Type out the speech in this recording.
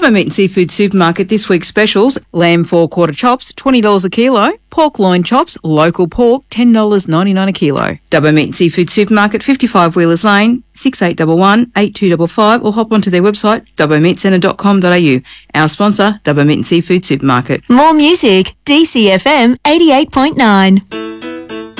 Dubbo Meat and Seafood Supermarket this week's specials: lamb 4-quarter chops, $20 a kilo; pork loin chops, local pork, $10.99 a kilo. Dubbo Meat and Seafood Supermarket, 55 Wheelers Lane, 6811 8255, or hop onto their website dubbomeatcentre.com.au. Our sponsor, Dubbo Meat and Seafood Supermarket. More music, DCFM 88.9.